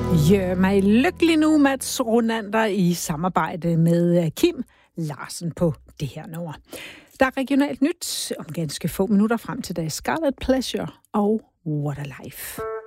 Gør mig lykkelig nu, Mats Ronander, i samarbejde med Kim Larsen på det her nummer. Der er regionalt nyt om ganske få minutter frem til dag. Scarlet Pleasure og What a Life.